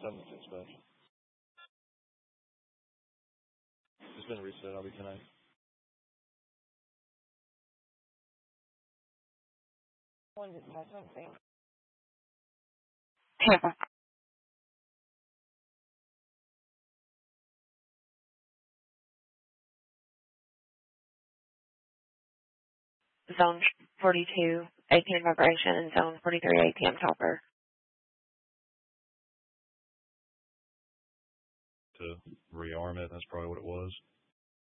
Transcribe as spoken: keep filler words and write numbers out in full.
seventy-six batch. It's been reset. I'll be tonight. One dispatch, one thing. Tampa. Zone forty-two, A P M vibration, and zone forty-three, A P M topper. To rearm it, that's probably what it was.